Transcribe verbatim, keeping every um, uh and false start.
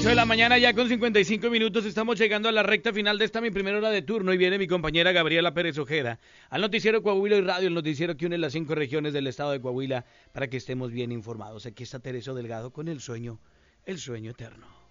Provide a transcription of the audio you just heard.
ocho de la mañana ya con cincuenta y cinco minutos, estamos llegando a la recta final de esta mi primera hora de turno y viene mi compañera Gabriela Pérez Ojeda al noticiero Coahuila y Radio, el noticiero que une las cinco regiones del estado de Coahuila para que estemos bien informados. Aquí está Teresio Delgado con el sueño, el sueño eterno.